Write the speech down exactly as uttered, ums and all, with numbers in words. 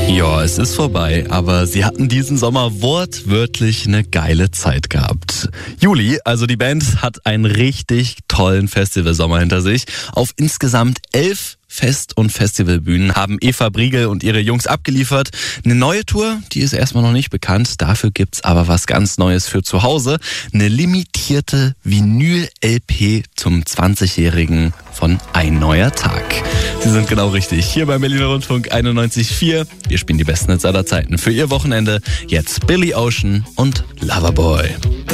Ja, es ist vorbei, aber sie hatten diesen Sommer wortwörtlich eine geile Zeit gehabt. Juli, also die Band, hat einen richtig tollen Festivalsommer hinter sich. Auf insgesamt elf Fest- und Festivalbühnen haben Eva Briegel und ihre Jungs abgeliefert. Eine neue Tour, die ist erstmal noch nicht bekannt. Dafür gibt's aber was ganz Neues für zu Hause. Eine limitierte Vinyl-L P zum zwanzigjährigen von Ein neuer Tag. Sie sind genau richtig. Hier beim Berliner Rundfunk einundneunzig Komma vier. Wir spielen die besten Hits aller Zeiten für Ihr Wochenende. Jetzt Billy Ocean und Loverboy.